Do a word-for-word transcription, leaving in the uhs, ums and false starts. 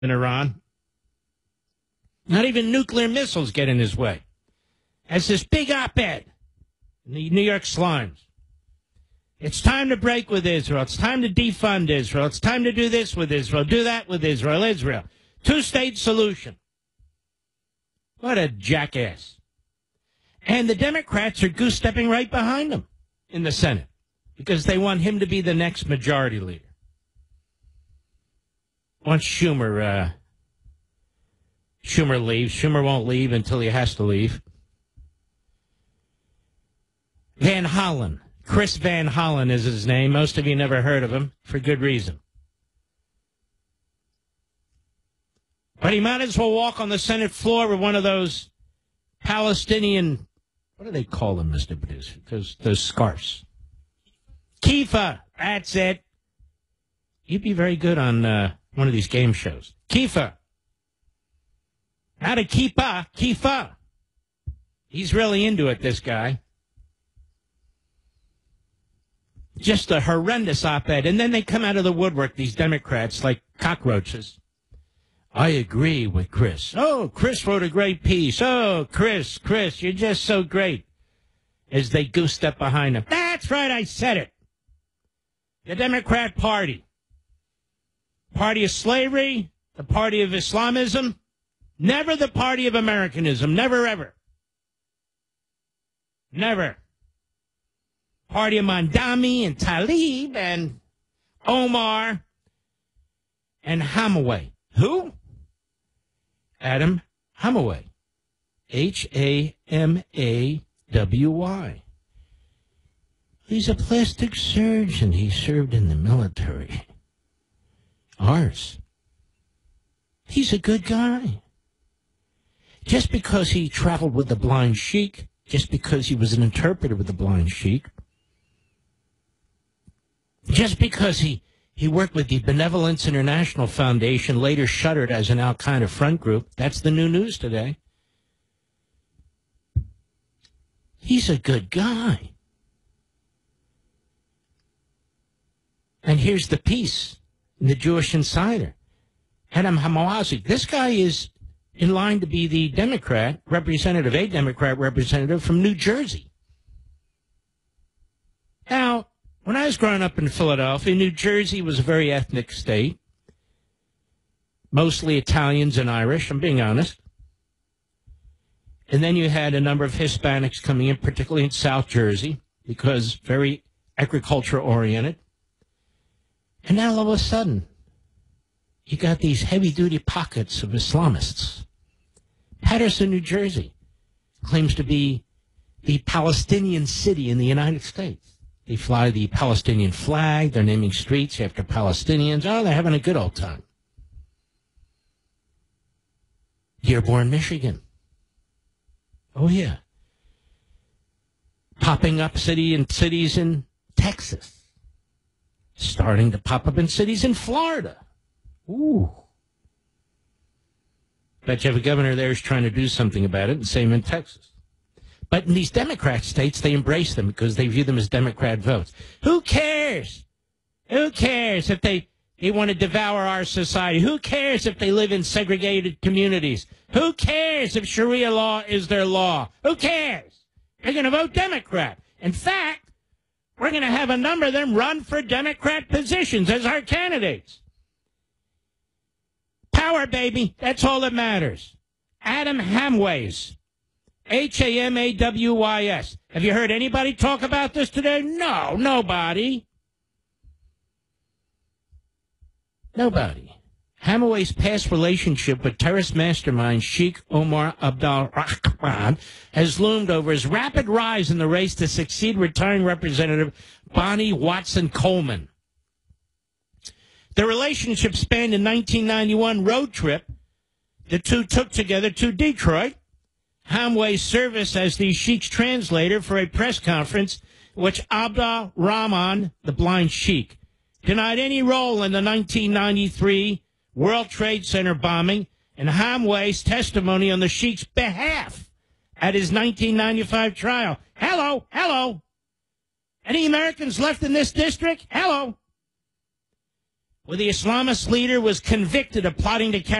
in Iran. Not even nuclear missiles get in his way. As this big op-ed in the New York Slimes. It's time to break with Israel. It's time to defund Israel. It's time to do this with Israel. Do that with Israel. Israel. Two-state solution. What a jackass. And the Democrats are goose-stepping right behind him in the Senate because they want him to be the next majority leader. Once Schumer, uh, Schumer leaves, Schumer won't leave until he has to leave. Van Hollen. Chris Van Hollen is his name. Most of you never heard of him, for good reason. But he might as well walk on the Senate floor with one of those Palestinian, what do they call them, Mister Producer? Those, those scarves. Kifa, that's it. You'd be very good on uh, one of these game shows. Kifa. Not a kippah, Kifa. He's really into it, this guy. Just a horrendous op-ed. And then they come out of the woodwork, these Democrats, like cockroaches. I agree with Chris. Oh, Chris wrote a great piece. Oh, Chris, Chris, you're just so great. As they goose step behind him. That's right, I said it. The Democrat Party. Party of slavery, the party of Islamism, never the party of Americanism. Never, ever. Never. Party of Mandami and Talib and Omar and Hamaway. Who? Adam Hamaway. H A M A W Y. He's a plastic surgeon. He served in the military. Ours. He's a good guy. Just because he traveled with the blind sheik, just because he was an interpreter with the blind sheik, just because he, he worked with the Benevolence International Foundation, later shuttered as an Al-Qaeda front group, that's the new news today. He's a good guy. And here's the piece in the Jewish Insider. Adam Hamawazi, this guy is in line to be the Democrat representative, a Democrat representative from New Jersey. Now, when I was growing up in Philadelphia, New Jersey was a very ethnic state, mostly Italians and Irish, I'm being honest. And then you had a number of Hispanics coming in, particularly in South Jersey, because very agriculture-oriented. And now all of a sudden, you got these heavy-duty pockets of Islamists. Patterson, New Jersey, claims to be the Palestinian city in the United States. They fly the Palestinian flag. They're naming streets after Palestinians. Oh, they're having a good old time. Dearborn, Michigan. Oh, yeah. Popping up city in cities in Texas. Starting to pop up in cities in Florida. Ooh. Bet you have a governor there who's trying to do something about it, and same in Texas. But in these Democrat states, they embrace them because they view them as Democrat votes. Who cares? Who cares if they, they want to devour our society? Who cares if they live in segregated communities? Who cares if Sharia law is their law? Who cares? They're going to vote Democrat. In fact, we're going to have a number of them run for Democrat positions as our candidates. Power, baby. That's all that matters. Adam Hamways. H A M A W Y S. Have you heard anybody talk about this today? No, nobody. Nobody. Hamaway's past relationship with terrorist mastermind Sheikh Omar Abdul Rahman has loomed over his rapid rise in the race to succeed retiring Representative Bonnie Watson Coleman. The relationship spanned a nineteen ninety-one road trip the two took together to Detroit. Hamway's service as the Sheikh's translator for a press conference which Abdul Rahman, the blind Sheikh, denied any role in the nineteen ninety-three World Trade Center bombing and Hamway's testimony on the Sheikh's behalf at his nineteen ninety-five trial. Hello, hello. Any Americans left in this district? Hello. where the Islamist leader was convicted of plotting to carry